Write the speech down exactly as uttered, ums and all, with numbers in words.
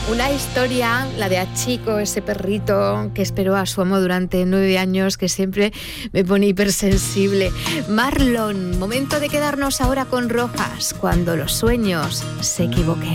Una historia, la de Hachiko, ese perrito que esperó a su amo durante nueve años, que siempre me pone hipersensible. Marlon, momento de quedarnos ahora con Rojas, cuando los sueños se equivoquen.